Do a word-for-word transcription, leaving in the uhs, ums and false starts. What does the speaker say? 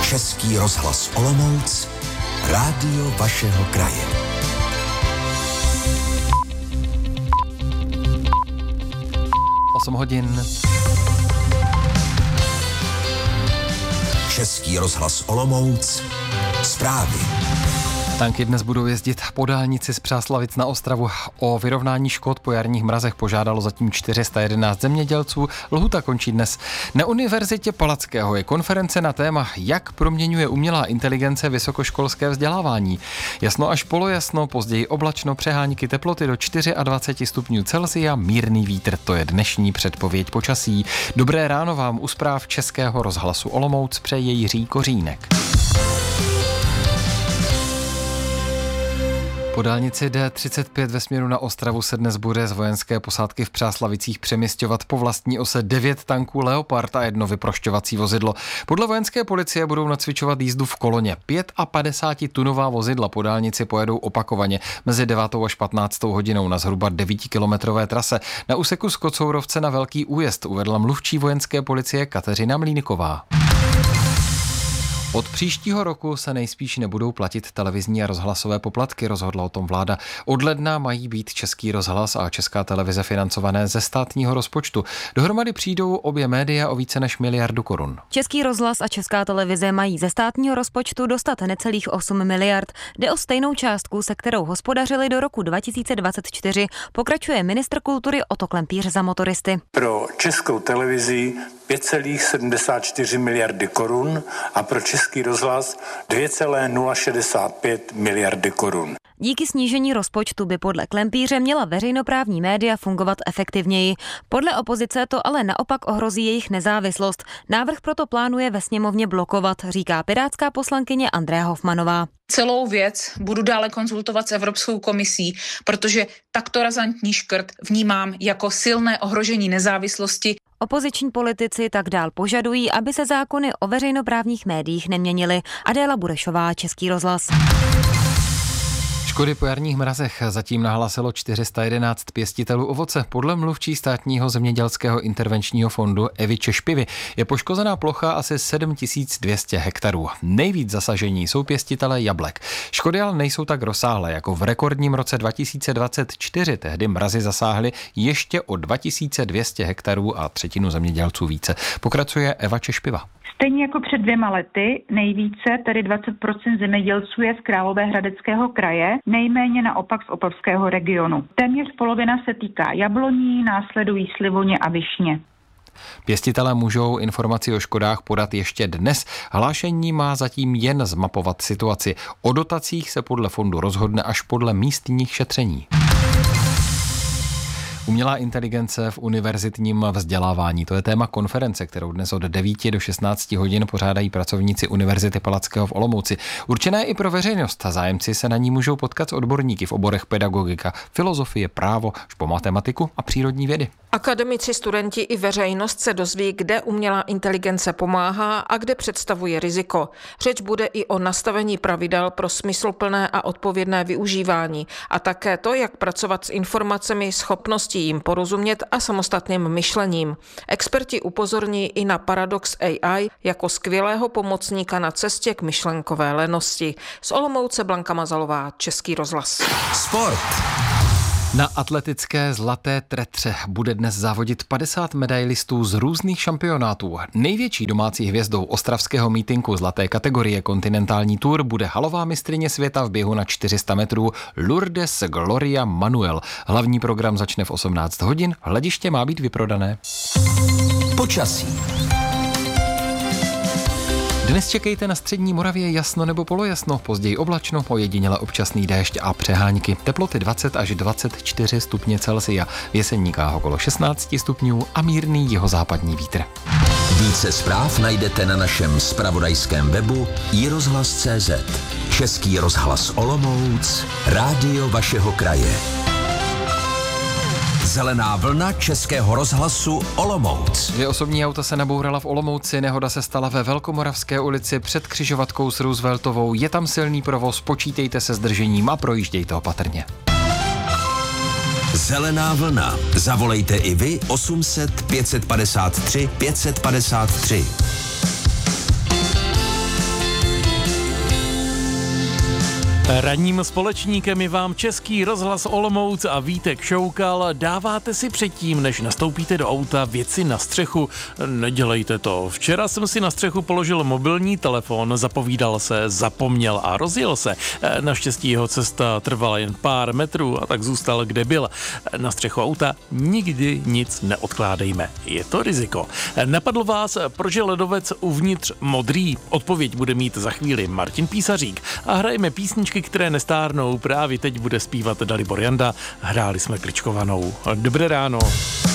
Český rozhlas Olomouc, rádio vašeho kraje. osm hodin. Český rozhlas Olomouc, zprávy. Tanky dnes budou jezdit po dálnici z Přáslavic na Ostravu. O vyrovnání škod po jarních mrazech požádalo zatím čtyři sta jedenáct zemědělců. Lhůta končí dnes. Na Univerzitě Palackého je konference na téma, jak proměňuje umělá inteligence vysokoškolské vzdělávání. Jasno až polojasno, později oblačno, přehánky, teploty do dvacet čtyři stupňů Celsia, mírný vítr, to je dnešní předpověď počasí. Dobré ráno vám u zpráv Českého rozhlasu Olomouc přeje Jiří Kořínek. Po dálnici D třicet pět ve směru na Ostravu se dnes bude z vojenské posádky v Přáslavicích přemisťovat po vlastní ose devět tanků Leopard a jedno vyprošťovací vozidlo. Podle vojenské policie budou nacvičovat jízdu v koloně. padesátipětitunová vozidla po dálnici pojedou opakovaně mezi devátou až patnáctou hodinou na zhruba devítikilometrové trase. Na úseku z Kocourovce na Velký Újezd uvedla mluvčí vojenské policie Kateřina Mlýnková. Od příštího roku se nejspíš nebudou platit televizní a rozhlasové poplatky, rozhodla o tom vláda. Od ledna mají být Český rozhlas a Česká televize financované ze státního rozpočtu. Dohromady přijdou obě média o více než miliardu korun. Český rozhlas a Česká televize mají ze státního rozpočtu dostat necelých osm miliard. Jde o stejnou částku, se kterou hospodařili do roku dva tisíce dvacet čtyři, pokračuje ministr kultury Otto Klempíř za motoristy. Pro Českou televizi pět celá sedmdesát čtyři miliardy korun a pro Český rozhlas dvě celá nula šedesát pět miliardy korun. Díky snížení rozpočtu by podle Klempíře měla veřejnoprávní média fungovat efektivněji. Podle opozice to ale naopak ohrozí jejich nezávislost. Návrh proto plánuje ve sněmovně blokovat, říká pirátská poslankyně Andrea Hofmanová. Celou věc budu dále konzultovat s Evropskou komisí, protože takto razantní škrt vnímám jako silné ohrožení nezávislosti. Opoziční politici tak dál požadují, aby se zákony o veřejnoprávních médiích neměnily. Adéla Burešová, Český rozhlas. Škody po jarních mrazech zatím nahlásilo čtyři sta jedenáct pěstitelů ovoce. Podle mluvčí státního zemědělského intervenčního fondu Evy Češpivy je poškozená plocha asi sedm tisíc dvě stě hektarů. Nejvíc zasažení jsou pěstitelé jablek. Škody ale nejsou tak rozsáhlé jako v rekordním roce dva tisíce dvacet čtyři. Tehdy mrazy zasáhly ještě o dva tisíce dvě stě hektarů a třetinu zemědělců více. Pokračuje Eva Češpiva. Stejně jako před dvěma lety, nejvíce, tedy dvacet procent zemědělců je z Královéhradeckého kraje, nejméně naopak z Opavského regionu. Téměř polovina se týká jabloní, následují slivoně a višně. Pěstitelé můžou informaci o škodách podat ještě dnes. Hlášení má zatím jen zmapovat situaci. O dotacích se podle fondu rozhodne až podle místních šetření. Umělá inteligence v univerzitním vzdělávání. To je téma konference, kterou dnes od devíti do šestnácti hodin pořádají pracovníci Univerzity Palackého v Olomouci. Určené i pro veřejnost. Zájemci se na ní můžou potkat s odborníky v oborech pedagogika, filozofie, právo, špo matematiku a přírodní vědy. Akademici, studenti i veřejnost se dozví, kde umělá inteligence pomáhá a kde představuje riziko. Řeč bude i o nastavení pravidel pro smysluplné a odpovědné využívání a také to, jak pracovat s informacemi, schopností jim porozumět a samostatným myšlením. Experti upozorní i na paradox A I jako skvělého pomocníka na cestě k myšlenkové lenosti. Z Olomouce Blanka Mazalová, Český rozhlas. Sport. Na atletické zlaté tretře bude dnes závodit padesát medailistů z různých šampionátů. Největší domácí hvězdou ostravského mítinku zlaté kategorie Kontinentální Tour bude halová mistryně světa v běhu na čtyři sta metrů Lourdes Gloria Manuel. Hlavní program začne v osmnáct hodin, hlediště má být vyprodané. Počasí. Dnes čekejte na střední Moravě jasno nebo polojasno, později oblačno, ojediněle občasný déšť a přehánky. Teploty dvacet až dvacet čtyři stupně Celsia, v Jeseníkách okolo šestnáct stupňů a mírný jihozápadní vítr. Více zpráv najdete na našem zpravodajském webu i rozhlas tečka cé zet. Český rozhlas Olomouc, rádio vašeho kraje. Zelená vlna Českého rozhlasu Olomouc. Dvě osobní auta se nabourala v Olomouci, nehoda se stala ve Velkomoravské ulici před křižovatkou s Rooseveltovou. Je tam silný provoz, počítejte se s držením a projíždějte opatrně. Zelená vlna. Zavolejte i vy osm set pět set padesát tři pět set padesát tři. Ranním společníkem je vám Český rozhlas Olomouc a Vítek Šoukal. Dáváte si předtím, než nastoupíte do auta, věci na střechu? Nedělejte to. Včera jsem si na střechu položil mobilní telefon, zapovídal se, zapomněl a rozjel se. Naštěstí jeho cesta trvala jen pár metrů a tak zůstal, kde byl. Na střechu auta nikdy nic neodkládejme. Je to riziko. Napadl vás, proč je ledovec uvnitř modrý? Odpověď bude mít za chvíli Martin Písařík. A hrajeme písničky, které nestárnou. Právě teď bude zpívat Dalibor Janda. Hráli jsme Kličkovanou. Dobré ráno.